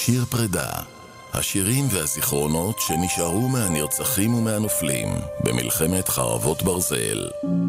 קיר פרידה, השירים והזיכרונות שנשארו מהנרצחים ומהנופלים במלחמת חרבות ברזל.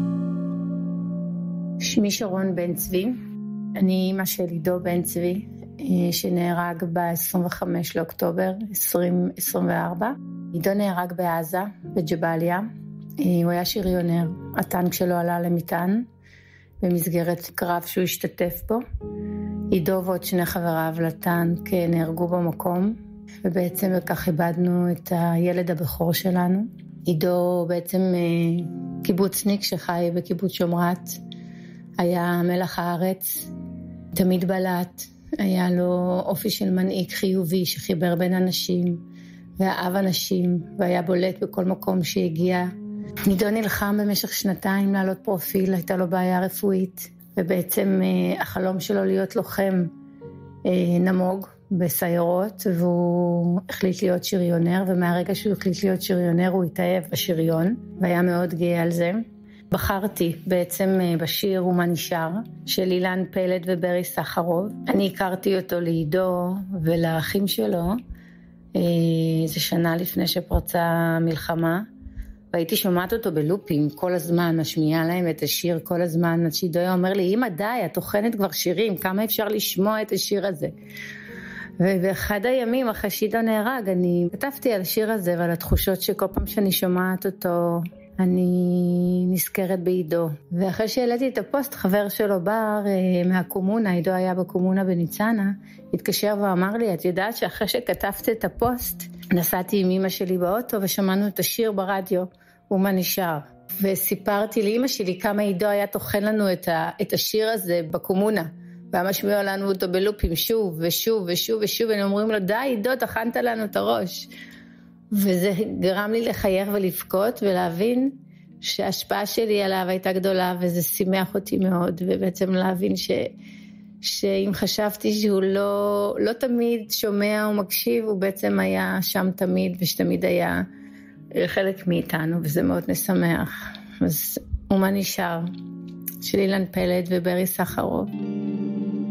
שמי שרון בן צבי, אני אמא של עידו בן צבי, שנהרג ב-25 לאוקטובר 2024. עידו נהרג בעזה, בג'באליה. הוא היה שריונר, הטנק שלו עלה למטען, במסגרת קרב שהוא השתתף בו. עידו ועוד שני חבריו לטנק נהרגו במקום, ובעצם כך איבדנו את הילד הבכור שלנו. עידו בעצם קיבוצניק שחי בקיבוץ שומרת, היה מלח הארץ, תמיד בלט, היה לו אופי של מנהיג חיובי שחיבר בין אנשים, ואהב אנשים, והיה בולט בכל מקום שהגיע. עידו נלחם במשך 2 לעלות פרופיל, הייתה לו בעיה רפואית, ובעצם החלום שלו להיות לוחם נמוג בסיירות, והוא החליט להיות שריונר, ומהרגע שהוא החליט להיות שריונר הוא התאהב בשריון, והיה מאוד גאה על זה. בחרתי בעצם בשיר ומה נשאר, של אילן פלד וברי סחרוב. אני הכרתי אותו לעידו ולאחים שלו, זה שנה לפני שפרצה המלחמה, והייתי שומעת אותו בלופים כל הזמן, משמיעה להם את השיר כל הזמן, עד שעידו היה אומר לי, אמא די, את תוכנת כבר שירים, כמה אפשר לשמוע את השיר הזה? ובאחד הימים אחרי שעידו נהרג, אני כתבתי על השיר הזה ועל התחושות שכל פעם שאני שומעת אותו, אני נזכרת בעידו. ואחרי שהעליתי את הפוסט, חבר שלו בר מהקומונה, עידו היה בקומונה בניצנה, התקשר ואמר לי, את יודעת שאחרי שכתבת את הפוסט, נסעתי עם אמא שלי באוטו ושמענו את השיר ברדיו, ומה נשאר. וסיפרתי לאמא שלי כמה עידו היה תוכן לנו את השיר הזה בקומונה, והיה משמיע לנו אותו בלופים שוב ושוב ושוב ושוב, ואני אומרים לו, די עידו, תכנת לנו את הראש. וזה גרם לי לחייך ולבכות ולהבין שההשפעה שלי עליו הייתה גדולה, וזה שימח אותי מאוד, ובעצם להבין שאם חשבתי שהוא לא תמיד שומע או מקשיב, הוא בעצם היה שם תמיד, ושתמיד היה חלק מאיתנו, וזה מאוד משמח. אז ומה נשאר? של אילן פלד וברי סחרוב.